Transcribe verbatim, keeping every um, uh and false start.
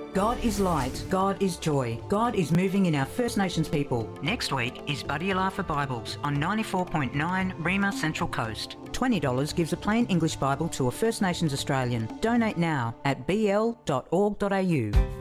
God is light, God is joy, God is moving in our First Nations people. Next week is Buddy for Bibles on ninety-four point nine Rima Central Coast. twenty dollars gives a plain English Bible to a First Nations Australian. Donate now at b l dot org dot a u.